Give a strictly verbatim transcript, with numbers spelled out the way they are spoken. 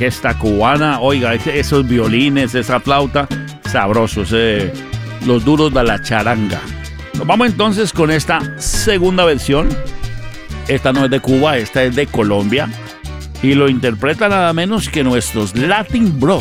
orquesta cubana. Oiga, esos violines, esa flauta, sabrosos, eh, los duros de la charanga. Nos vamos entonces con esta segunda versión. Esta no es de Cuba, esta es de Colombia. Y lo interpreta nada menos que nuestros Latin Bros.